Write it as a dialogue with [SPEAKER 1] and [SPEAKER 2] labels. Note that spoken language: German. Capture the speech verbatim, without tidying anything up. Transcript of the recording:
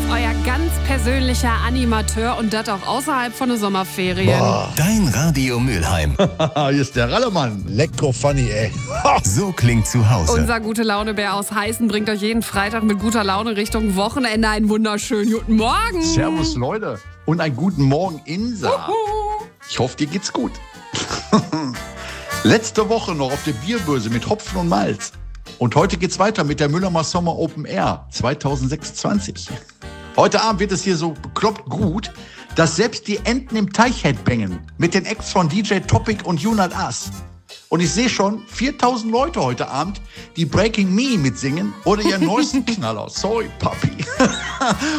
[SPEAKER 1] euer ganz persönlicher Animateur und das auch außerhalb von den Sommerferien.
[SPEAKER 2] Boah.
[SPEAKER 3] Dein Radio Mülheim.
[SPEAKER 2] Hier ist der Rallemann.
[SPEAKER 4] Lecko funny, ey.
[SPEAKER 3] So klingt zu Hause.
[SPEAKER 1] Unser Gute-Laune-Bär aus Heißen bringt euch jeden Freitag mit guter Laune Richtung Wochenende einen wunderschönen guten Morgen.
[SPEAKER 2] Servus, Leute. Und einen guten Morgen, Insa. Ich hoffe, dir geht's gut. Letzte Woche noch auf der Bierbörse mit Hopfen und Malz. Und heute geht's weiter mit der Mülheimer Sommer Open Air zwanzig sechsundzwanzig. Heute Abend wird es hier so bekloppt gut, dass selbst die Enten im Teich headbangen mit den Acts von D J Topic und You Not Us. Und ich sehe schon viertausend Leute heute Abend, die Breaking Me mitsingen oder ihren neuesten Knaller. Sorry, Papi.